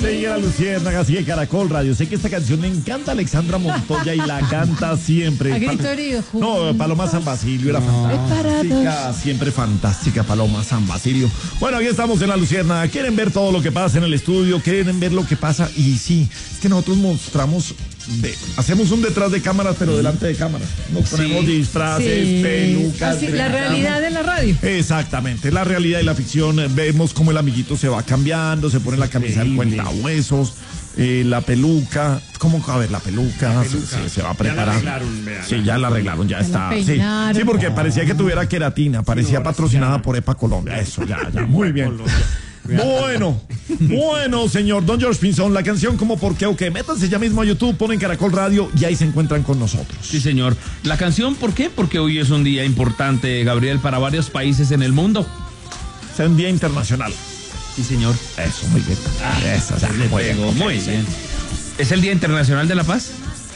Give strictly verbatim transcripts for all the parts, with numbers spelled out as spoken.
Sigue la Luciérnaga, sigue Caracol Radio. Sé que esta canción le encanta a Alexandra Montoya y la canta siempre. A grito herido. No, Paloma San Basilio era no. fantástica, siempre fantástica Paloma San Basilio. Bueno, aquí estamos en la Luciérnaga. Quieren ver todo lo que pasa en el estudio, quieren ver lo que pasa y sí, es que nosotros mostramos, de, hacemos un detrás de cámaras, pero delante de cámaras. Nos ponemos sí. disfraces, sí. pelucas. Así, la realidad de la radio. Exactamente, la realidad y la ficción. Vemos cómo el amiguito se va cambiando, se pone la camisa del cuentahuesos. Eh, la peluca, ¿cómo? A ver, la peluca, la peluca. Se, se va a preparar. Ya la arreglaron, vean, sí, ya la arreglaron, ya, ya está. Sí, sí, porque parecía que tuviera queratina, parecía no, patrocinada por EPA Colombia. Eso, ya, ya, muy bien. Bueno, bueno, señor Don George Pinzón, la canción como por qué o qué, métanse ya mismo a YouTube, ponen Caracol Radio y ahí se encuentran con nosotros. Sí, señor. La canción, ¿por qué? Porque hoy es un día importante, Gabriel, para varios países en el mundo. Es un día internacional. Sí, señor. Eso, muy bien. Ah, Eso, ya, muy, bien, okay, muy bien. bien. ¿Es el Día Internacional de la Paz?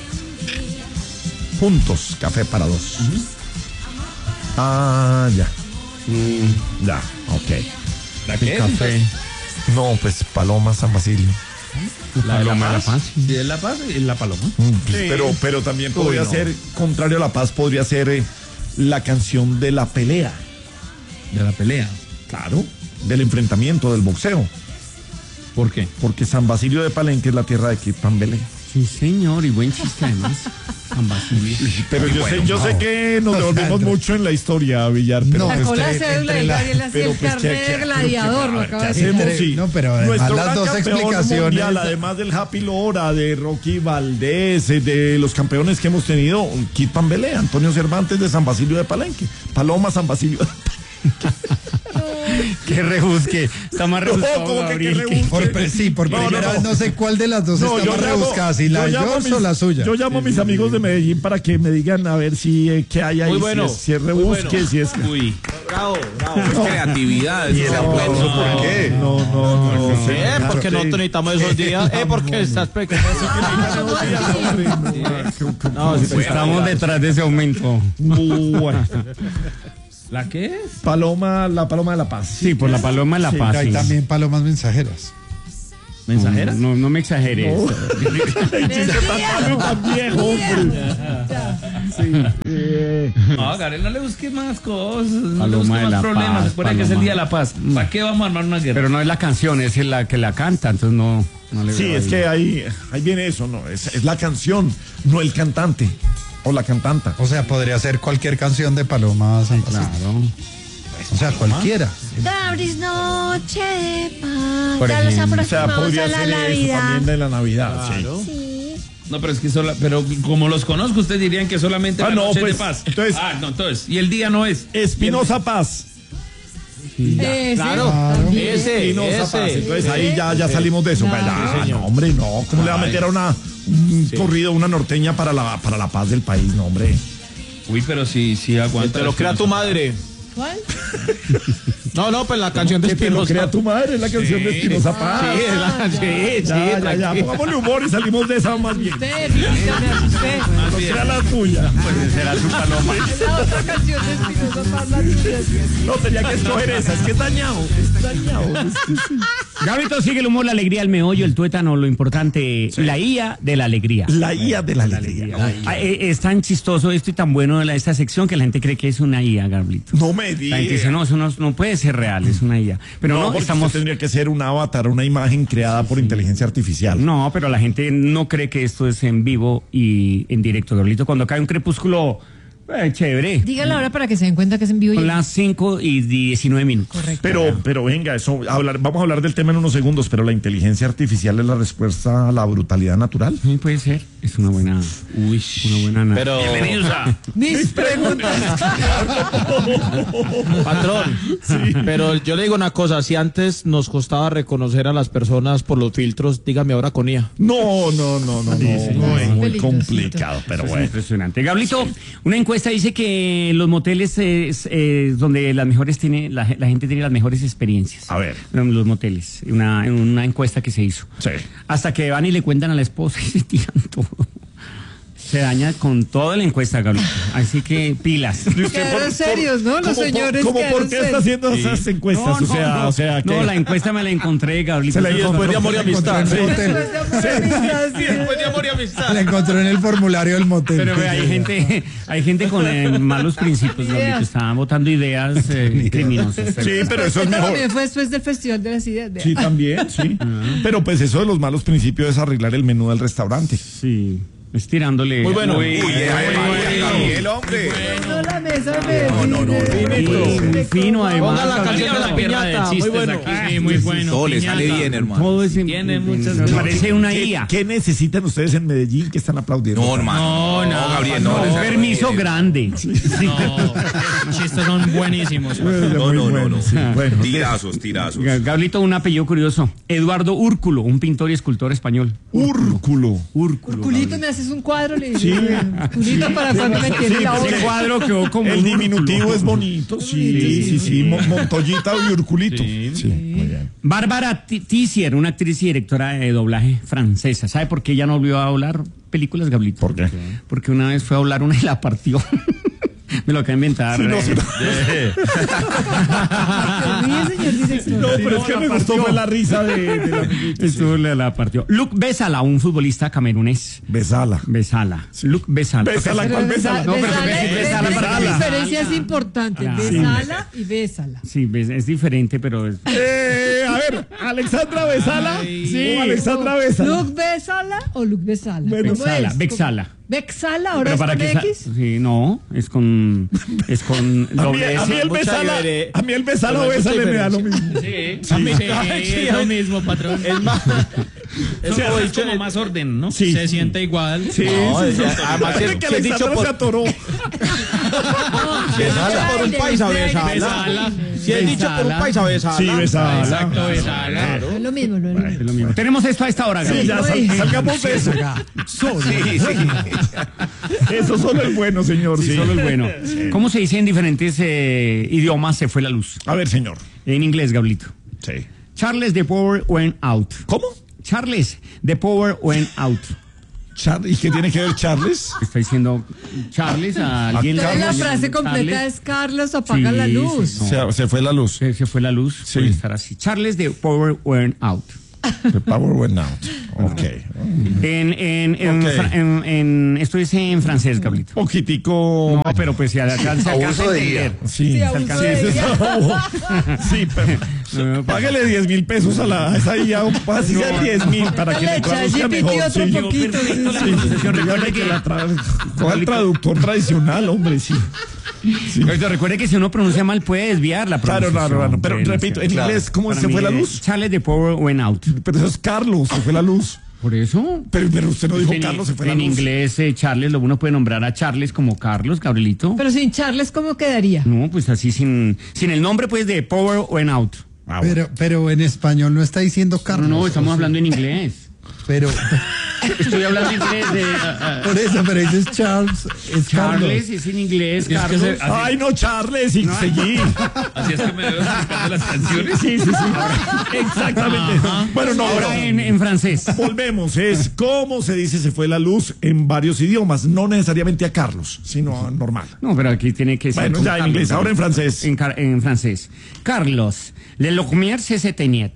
Juntos, café para dos. Uh-huh. Ah, ya. Mm. Ya, ok. ¿La qué? Café. No, pues Paloma San Basilio. La Paloma de la Paz. Sí, es la Paz y la Paloma. Mm, pues, sí. Pero, pero también podría Uy, no. ser, contrario a la Paz, podría ser eh, la canción de la pelea. ¿De la pelea? Claro. Del enfrentamiento, del boxeo. ¿Por qué? Porque San Basilio de Palenque es la tierra de Kid Pambelé. Sí, señor, y buen chiste además. San Basilio. Pero yo, bueno, sé, yo no. sé que nos devolvemos mucho en la historia, Villar. Pero sacó la cédula y Gabriel hacía el carnet de gladiador. Lo acaba de decir. Sí. No, pero además las dos explicaciones. Mundial, además del Happy Lora, de Rocky Valdés, de los campeones que hemos tenido, Kid Pambelé, Antonio Cervantes de San Basilio de Palenque, Paloma San Basilio de Palenque. Qué rebusque, está más rebuscado. No, que, que rebusque. Por, sí, por no, primera vez no, no. no sé cuál de las dos no, está más llamo, rebuscada, si la George o la suya. Yo llamo a mis amigos de Medellín para que me digan a ver si eh, qué hay ahí. Muy bueno. Si es, si es rebusque, bueno. si es. Uy. Bravo, bravo. Es creatividad. ¿Y el aplauso no, por qué? No, no, no. no sé, no, porque nosotros necesitamos esos días. Eh, porque estás pequeño. No, estamos detrás de ese aumento. Bueno. ¿La qué es? Paloma, la Paloma de la Paz. Sí, por la Paloma de la sí, Paz. Hay sí. también palomas mensajeras. ¿Mensajeras? No, no, no me exageres. No. El chiste tan, tan viejo, hombre. Sí. Eh. No, Gabriel, no le busques más cosas. No Paloma le busques más problemas. Recuerda que es el Día de la Paz. ¿Para qué vamos a armar una guerra? Pero no es la canción, es la que la canta, entonces no, no le Sí, es ahí. que ahí, ahí viene eso, ¿no? Es, es la canción, no el cantante. O la cantanta. O sea, podría ser cualquier canción de Paloma San Basilio. Claro. O sea, cualquiera. Dabris noche de paz. Por ya los aproximamos o sea, podría a la ser Navidad. También de la Navidad, claro. Sí. No, pero es que sola, pero como los conozco, ustedes dirían que solamente ah, la no, noche pues, de paz. Entonces, ah, no, entonces, y el día no es. Espinosa Paz. Sí. Ese, claro, ese, Espinosa ese, Paz. Entonces ese, ahí ya, ya salimos de eso. No, ya, no, hombre, no. ¿Cómo Ay. le va a meter a una un sí. corrido, una norteña para la, para la paz del país? No, hombre. Uy, pero si, si aguanta. Te lo crea tu madre. ¿Cuál? No, no, pues la canción de Espinosa. Que te lo crea tu madre, es la canción sí. de Espinosa Paz. Sí, es la, sí, sí, ya, ya, ya, pongámosle humor y salimos de esa más bien. Usted, me asusté. No será la tuya. Pues será su Paloma. La otra canción de Espinosa Paz, la tuya. No, tenía que escoger esa, es que es dañado, es dañado. Es que sí. Gabrito, sigue el humor, la alegría, el meollo, el tuétano, lo importante, sí. la I A de la alegría. La I A de la alegría. La I A. Ah, es tan chistoso esto y tan bueno la, esta sección que la gente cree que es una I A, Gabrito. No me digas. La gente dice, no, eso no, no puede ser real, es una I A. Pero no, no estamos... tendría que ser un avatar, una imagen creada sí, por sí. inteligencia artificial. No, pero la gente no cree que esto es en vivo y en directo, Gabrito. Cuando cae un crepúsculo... Eh, chévere. Dígale ahora para que se den cuenta que es en vivo. Son las cinco y diecinueve minutos. Correcto. Pero, pero venga, eso, hablar, vamos a hablar del tema en unos segundos, pero la inteligencia artificial es la respuesta a la brutalidad natural. Sí, puede ser. Es una buena. Uy, una buena. Pero. Bienvenidos a. Mis preguntas. Patrón. Sí. Pero yo le digo una cosa: si antes nos costaba reconocer a las personas por los filtros, dígame ahora con I A. No, no, no, no. Sí, no, sí, no, no es muy complicado, pero eso bueno. Es impresionante. Gablito, sí. Una encuesta dice que los moteles es eh, donde las mejores tiene la, la gente tiene las mejores experiencias. A ver. Los moteles, una, una encuesta que se hizo. Sí. Hasta que van y le cuentan a la esposa y se tiran todo. Se daña con toda la encuesta, Gabriel. Así que pilas. Quedaron serios, ¿no? Los señores ¿Cómo por qué está haciendo esas encuestas? No, no, o sea, no, o sea, no, la encuesta me la encontré, Gabriel. Se la Y después de amor y amistad. Sí. Después de amor y amistad. La encontró en el formulario del motel. Pero ve, hay gente, hay gente con eh, malos principios, Gabriel, que estaban votando ideas eh, criminosas. Sí, pero eso es mejor. También fue después del Festival de las Ideas. Sí, también, sí. Pero pues eso de los malos principios es arreglar el menú del restaurante. Sí. Estirándole. Muy bueno. Uy, Uy, el hombre. No, la mesa me No, no, no. muy fino, además. Ponga la canción de la piñata. Muy bueno. Sí, muy bueno. Todo le sale bien, hermano. Todo es Tiene muchas me cosas. parece una ¿Qué, I A. ¿Qué necesitan ustedes en Medellín que están aplaudiendo? No, hermano. No, no, Gabriel, No, no. un permiso grande. No, los chistes son buenísimos. No, no, no, no. Sí, bueno. Tirazos, tirazos. Ga- Gablito, un apellido curioso. Eduardo Úrculo, un pintor y escultor español. Úrculo. Úrculo. Culito, me haces un cuadro, le dije. Culito para cuando me entiende la Ese obra. cuadro quedó como El un diminutivo úrculo. es bonito, sí, sí, sí. Mo- Montoyita y Urculito. Sí, muy bien. Bárbara T- Tissier, una actriz y directora de doblaje francesa. ¿Sabe por qué ella no volvió a doblar películas, Gablito? ¿Por qué? Porque una vez fue a doblar una y la partió. Me lo acabo de inventar. Sí, no, eh. sí, Se ríe, señor director. no, pero es que me gustó fue la risa de, de la amiguita. Estuvo la, la partió. Luc Besala, un futbolista camerunés. Besala. Besala. Luc Besala. Besala, Pero ¿cuál besa- Besala? No, pero besala y- besala, besala, besala. La diferencia es importante. Ah, Besala y bésala. Sí, bes- es diferente, pero es... Eh, a ver, Alexandra Besala. Sí. O Alexandra Besala. ¿Luc Besala o Luc Besala? Bueno, ¿Cómo Bexala, es? Bexala. ¿Bexala? ¿Ahora Pero es para con que sa- X? Sí, no, es con es con A mí, doble a mí S. el mucha Besala, difere- a mí el Besala o pero hay mucha Besala me da lo mismo. Sí, a mí sí, es lo mismo, patrón. Es más. Es Eso como, lo es dicho como en- más orden, ¿no? Sí. Se siente igual. Sí, No, sí, sí. ya- además, Parece si- que si es dicho Alexandra por- se atoró. Si es dicho por un paisa, besala. Besala. Si es dicho por un paisa, besala. Sí, Besala. Exacto, besala. No es lo mismo, no es lo mismo. Es lo mismo. Tenemos esto a esta hora, Sí, Gabriel. ya sal- salgamos de eso. Sí, sí. Eso solo es bueno, señor. Sí, Sí. solo el bueno. ¿Cómo se dice en diferentes eh, idiomas se fue la luz? A ver, señor. En inglés, Gablito. Sí. Charles, the power went out. ¿Cómo? Charles, the power went out. Char- ¿Y qué tiene que ver Charles? Está diciendo Charles a alguien. Entonces la Carlos, frase completa Charles. es Carlos apaga Sí, la sí, luz. sí. Se, se fue la luz. Se, se fue la luz. Sí. Puede estar así. Charles, the power went out. The power went out. Ok. En, en, en, Ok. fra- en- en- esto es en francés, Gablito. Poquitico. No, pero pues se alcanza, se alcanza a Abuso de entender. Sí, Sí, se abuso alcanza- de sí, ella. sí, sí, pero No, págale diez mil pesos a la a esa I A, así sea diez mil para que Le le echa traduzca G P T mejor. otro Sí, poquito. sí, Sí, sí. Dígale que la tra- coja el traductor tradicional, hombre, sí. Sí. Pero recuerde que si uno pronuncia mal puede desviar la Claro, pronunciación. claro, claro. Pero Puede repito, en desviar. inglés, ¿cómo Para se mí, fue la eh, luz? Charles, the power went out. Pero eso es Carlos, se fue la luz. Por eso. Pero, pero usted no dijo en, Carlos, se fue la en luz. inglés, eh, Charles, lo uno puede nombrar a Charles como Carlos, Gabrielito. Pero sin Charles, ¿cómo quedaría? No, pues así sin, sin el nombre, pues, de power went out. Ah, bueno. Pero, pero en español no está diciendo No, Carlos. no, estamos hablando en inglés. Pero, Estoy hablando inglés de... ah, ah, por eso, pero dices Charles, es Charles Carlos. es en inglés, Es que Carlos. se- así- Ay, no, Charles, y seguí. Así es que me veo explicando las canciones. Sí, sí, sí. Exactamente. Bueno, no, Ahora ahora en, en francés. volvemos. Es cómo se dice se fue la luz en varios idiomas. No necesariamente a Carlos, sino a normal. No, pero aquí tiene que ser... Bueno, con ya en Carlos, inglés, ahora en francés. En, car- en francés. Carlos, le lumière se s'éteignait.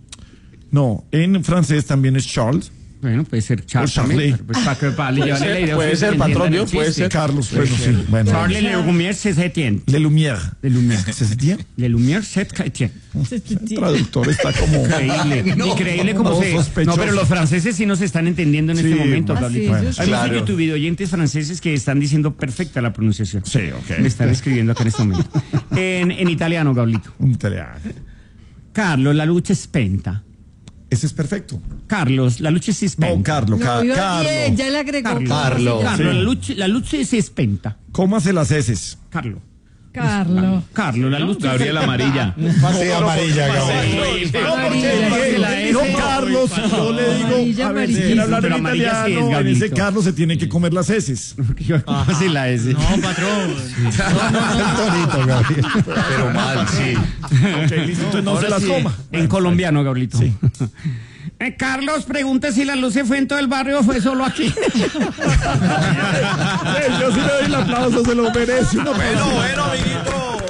No, en francés también es Charles. Bueno, puede ser Charles. O Charlie. también, pues, para que para llevarle ser, la idea, puede ustedes ser, entiendan patrón, el ¿no? Puede chiste. ser. Carlos, bueno, sí. Bueno. Charles le lumière se s'éteignait. Le Lumière. Le lumière. ¿Se sentía? Le lumière se s'éteignait. El traductor está como... Increíble, increíble como no, se... sospechoso. No, pero los franceses sí nos están entendiendo en Sí, este momento, ah, Gabriel. sí, Bueno, eso hay sí. muchos Claro. YouTube oyentes franceses que están diciendo perfecta la pronunciación. Sí, ok. Me están escribiendo acá en este momento. En, en italiano, Gablito. Un italiano. Carlos, la luce spenta. Ese es perfecto. Carlos, la luce si spenta. No, Carlos, No, Car- iba Carlos. bien, ya le agregó. Carlos. Carlos. Carlos, Sí. la luce, la luce si spenta. Cómase las heces. Carlos. Carlos. Carlos, la luce Gabriel Amarilla. Sí, amarilla, Gabriel. Amarilla, Porque la él dijo S. Carlos, yo le digo, Amarilla, a ver, si amarilla. quiere hablar Pero en amarilla sí es, italiano, en Gablito. ese Carlos se tiene que comer las heces. ¿Cómo así la S? No, patrón. El tonito, Gabriel. Pero mal, sí. Ok, listo, entonces no se las Sí, coma. En colombiano, Gablito. Eh, Carlos, pregunte si la luz se fue en todo el barrio o fue solo aquí. Eh, yo sí le doy el aplauso, se lo merece. Bueno, bueno, amiguito.